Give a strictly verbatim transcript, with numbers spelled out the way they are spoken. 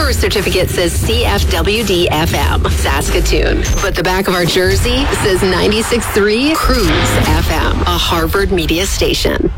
birth certificate says C F W D F M, Saskatoon. But the back of our jersey says ninety-six point three Cruise F M, a Harvard media station.